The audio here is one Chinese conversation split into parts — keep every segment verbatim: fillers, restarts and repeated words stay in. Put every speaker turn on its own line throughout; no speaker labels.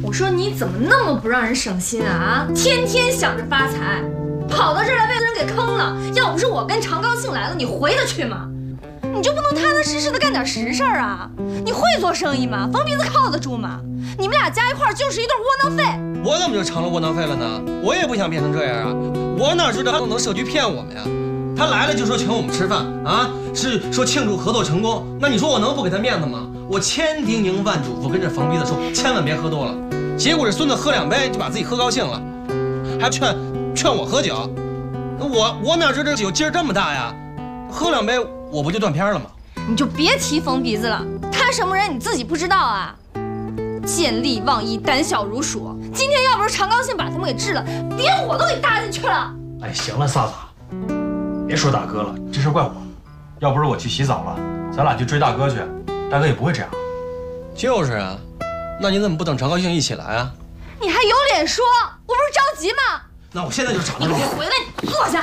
我说你怎么那么不让人省心啊？啊，天天想着发财，跑到这儿来被人给坑了。要不是我跟常高兴来了，你回得去吗？你就不能踏踏实实的干点实事儿啊？你会做生意吗？疯鼻子靠得住吗？你们俩加一块儿就是一对窝囊废。
我怎么就成了窝囊废了呢？我也不想变成这样啊！我哪知道他能设局骗我们呀？他来了就说请我们吃饭啊，是说庆祝合作成功。那你说我能不给他面子吗？我千叮咛万嘱咐跟这疯鼻子说，千万别喝多了。结果这孙子喝两杯就把自己喝高兴了，还劝劝我喝酒。我我哪知道这酒劲儿这么大呀？喝两杯我不就断片了吗？
你就别提疯鼻子了，他什么人你自己不知道啊？见利忘义，胆小如鼠。今天要不是常高兴把他们给治了，连我都给搭进去了。
哎，行了，飒飒，别说大哥了，这事怪我。要不是我去洗澡了，咱俩去追大哥去，大哥也不会这样。
就是啊，那你怎么不等常高兴一起来啊？
你还有脸说？我不是着急吗？
那我现在就找他。
你给我回来，你坐下。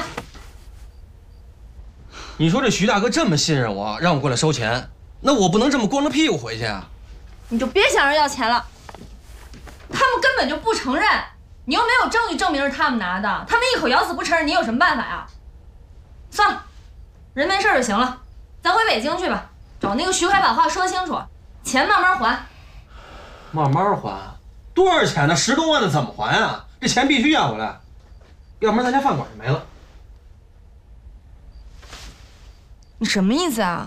你说这徐大哥这么信任我，让我过来收钱，那我不能这么光着屁股回去啊！
你就别想着要钱了，他们根本就不承认，你又没有证据证明是他们拿的，他们一口咬死不承认，你有什么办法呀？算了，人没事就行了，咱回北京去吧，找那个徐海把话说清楚，钱慢慢还。
慢慢还？多少钱呢？十多万的怎么还啊？这钱必须要回来，要不然咱家饭馆就没了。
你什么意思啊？